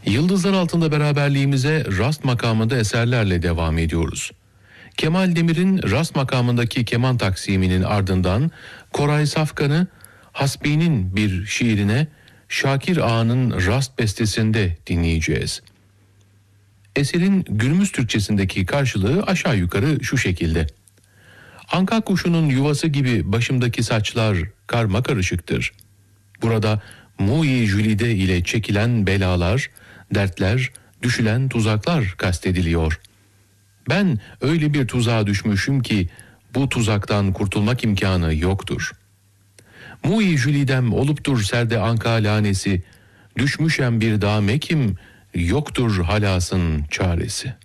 Yıldızlar altında beraberliğimize Rast makamında eserlerle devam ediyoruz. Kemal Demir'in Rast makamındaki keman taksiminin ardından Koray Safkan'ı Hasbi'nin bir şiirine Şakir Ağa'nın Rast bestesinde dinleyeceğiz. Eserin günümüz Türkçesindeki karşılığı aşağı yukarı şu şekilde. Anka kuşunun yuvası gibi başımdaki saçlar karma karışıktır. Burada Muyi Jülide ile çekilen belalar, dertler, düşülen tuzaklar kastediliyor. Ben öyle bir tuzağa düşmüşüm ki bu tuzaktan kurtulmak imkanı yoktur. Muyi Jülidem oluptur serde anka lanesi, düşmüşem bir dağ mekim, yoktur halasın çaresi.